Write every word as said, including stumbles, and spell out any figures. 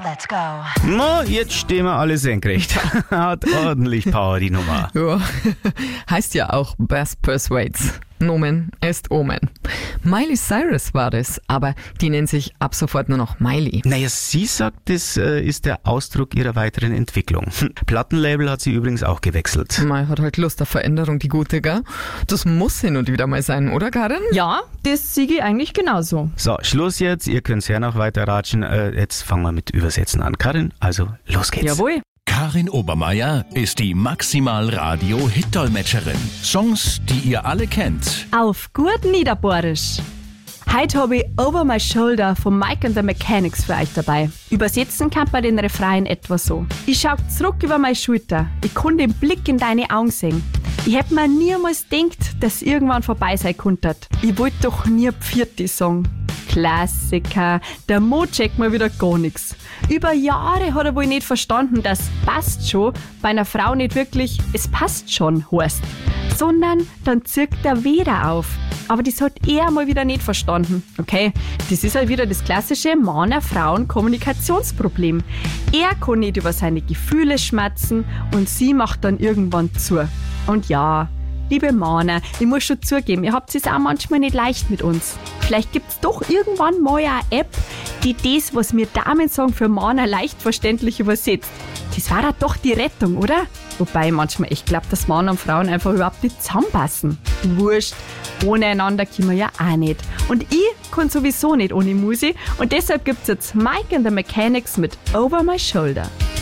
Let's go. Na, jetzt stehen wir alle senkrecht. Hat ordentlich Power, die Nummer. Ja, heißt ja auch Best Persuades. Nomen est Omen. Miley Cyrus war das, aber die nennt sich ab sofort nur noch Miley. Naja, sie sagt, das äh, ist der Ausdruck ihrer weiteren Entwicklung. Plattenlabel hat sie übrigens auch gewechselt. Mal hat halt Lust auf Veränderung, die gute, gell? Das muss hin und wieder mal sein, oder Karin? Ja, das sehe ich eigentlich genauso. So, Schluss jetzt. Ihr könnt's ja noch weiter ratschen. Äh, jetzt fangen wir mit Übersetzen an. Karin, also los geht's. Jawohl. Karin Obermeier ist die Maximal-Radio-Hit-Dolmetscherin. Songs, die ihr alle kennt. Auf gut Niederbohrisch. Heute habe ich Over My Shoulder von Mike and the Mechanics für euch dabei. Übersetzen kann man den Refrain etwa so. Ich schau zurück über meine Schulter. Ich kann den Blick in deine Augen sehen. Ich hätte mir niemals gedacht, dass irgendwann vorbei sein könnte. Ich wollte doch nie Pfirti sagen. Klassiker. Der Mo checkt mal wieder gar nichts. Über Jahre hat er wohl nicht verstanden, dass passt schon bei einer Frau nicht wirklich es passt schon heißt, sondern dann zirkt er wieder auf. Aber das hat er mal wieder nicht verstanden. Okay, das ist halt wieder das klassische Männer-Frauen-Kommunikationsproblem. Er kann nicht über seine Gefühle schmatzen und sie macht dann irgendwann zu. Und ja, liebe Männer, ich muss schon zugeben, ihr habt es auch manchmal nicht leicht mit uns. Vielleicht gibt es doch irgendwann mal eine App, die das, was wir Damen sagen, für Männer leicht verständlich übersetzt. Das war halt doch die Rettung, oder? Wobei ich manchmal echt glaube, dass Männer und Frauen einfach überhaupt nicht zusammenpassen. Wurscht, ohne einander können wir ja auch nicht. Und ich kann sowieso nicht ohne Musi. Und deshalb gibt es jetzt Mike and the Mechanics mit Over My Shoulder.